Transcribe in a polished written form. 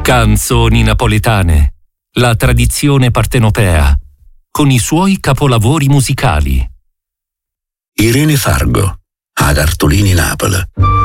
Canzoni napoletane, la tradizione partenopea, con i suoi capolavori musicali. Irene Fargo, ad Artolini Napoli.